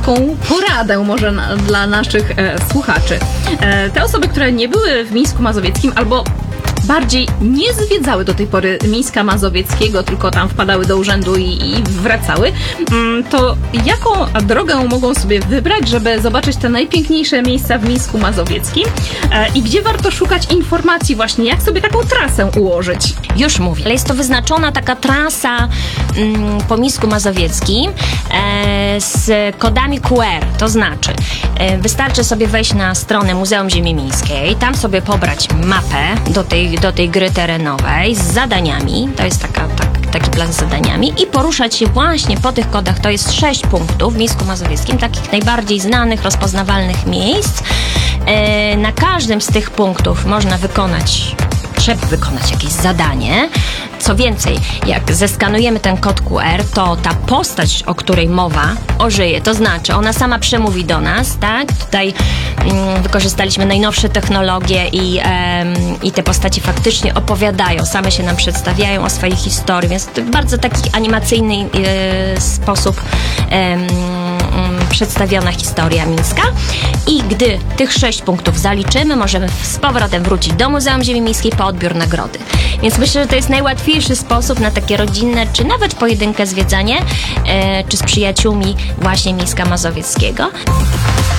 taką poradę może dla naszych słuchaczy. Te osoby, które nie były w Mińsku Mazowieckim albo bardziej nie zwiedzały do tej pory Mińska Mazowieckiego, tylko tam wpadały do urzędu i wracały, to jaką drogę mogą sobie wybrać, żeby zobaczyć te najpiękniejsze miejsca w Mińsku Mazowieckim i gdzie warto szukać informacji właśnie, jak sobie taką trasę ułożyć? Już mówię, ale jest to wyznaczona taka trasa po Mińsku Mazowieckim z kodami QR, to znaczy wystarczy sobie wejść na stronę Muzeum Ziemi Mińskiej, tam sobie pobrać mapę do tej gry terenowej z zadaniami, to jest taki plan z zadaniami i poruszać się właśnie po tych kodach. To jest 6 punktów w Mińsku Mazowieckim, takich najbardziej znanych, rozpoznawalnych miejsc. Na każdym z tych punktów trzeba wykonać jakieś zadanie. Co więcej, jak zeskanujemy ten kod QR, to ta postać, o której mowa, ożyje. To znaczy, ona sama przemówi do nas, tak? Tutaj wykorzystaliśmy najnowsze technologie i te postaci faktycznie opowiadają, same się nam przedstawiają o swojej historii, więc to w bardzo taki animacyjny sposób przedstawiona historia mińska. I gdy tych 6 punktów zaliczymy, możemy z powrotem wrócić do Muzeum Ziemi Miejskiej po odbiór nagrody. Więc myślę, że to jest najłatwiejszy sposób na takie rodzinne, czy nawet pojedyncze zwiedzanie, czy z przyjaciółmi właśnie Mińska Mazowieckiego.